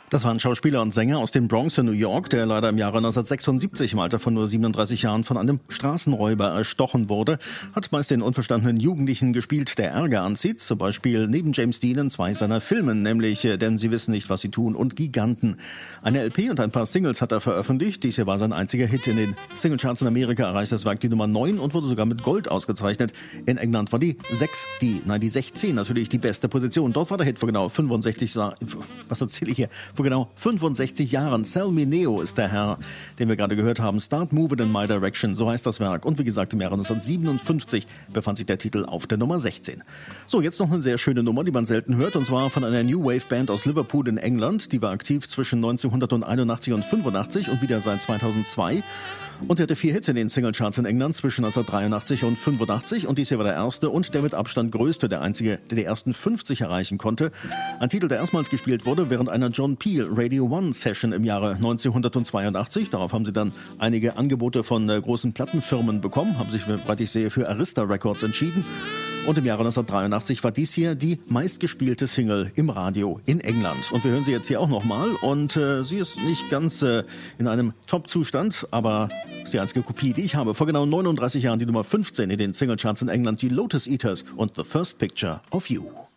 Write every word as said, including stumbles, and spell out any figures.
Das war ein Schauspieler und Sänger aus dem Bronx in New York, der leider im Jahre neunzehnhundertsechsundsiebzig im Alter von nur siebenunddreißig Jahren von einem Straßenräuber erstochen wurde. Hat meist den unverstandenen Jugendlichen gespielt, der Ärger anzieht. Zum Beispiel neben James Dean in zwei seiner Filmen, nämlich Denn sie wissen nicht, was sie tun und Giganten. Eine L P und ein paar Singles hat er veröffentlicht. Dies hier war sein einziger Hit. In den Singlecharts in Amerika erreichte das Werk die Nummer neun und wurde sogar mit Gold ausgezeichnet. In England war die sechs, die, nein, die sechzehn natürlich die beste Position. Dort war der Hit vor genau fünfundsechzig, was erzähle ich hier? Vor genau fünfundsechzig Jahren. Sell Me Neo ist der Herr, den wir gerade gehört haben. Start Moving in My Direction, so heißt das Werk. Und wie gesagt, im Jahre neunzehnhundertsiebenundfünfzig befand sich der Titel auf der Nummer sechzehn. So, jetzt noch eine sehr schöne Nummer, die man selten hört, und zwar von einer New Wave Band aus Liverpool in England. Die war aktiv zwischen neunzehnhunderteinundachtzig und fünfundachtzig und wieder seit zweitausendzwei. Und sie hatte vier Hits in den Singlecharts in England zwischen neunzehnhundertdreiundachtzig und fünfundachtzig. Und dies hier war der erste und der mit Abstand größte, der einzige, der die ersten fünfzig erreichen konnte. Ein Titel, der erstmals gespielt wurde während einer John Peel Radio One Session im Jahre neunzehnhundertzweiundachtzig. Darauf haben sie dann einige Angebote von äh, großen Plattenfirmen bekommen, haben sich, soweit ich sehe, für Arista Records entschieden. Und im Jahre neunzehnhundertdreiundachtzig war dies hier die meistgespielte Single im Radio in England. Und wir hören sie jetzt hier auch nochmal. Und äh, sie ist nicht ganz äh, in einem Top-Zustand, aber ist die einzige Kopie, die ich habe. Vor genau neununddreißig Jahren die Nummer fünfzehn in den Singlecharts in England, die Lotus Eaters und The First Picture of You.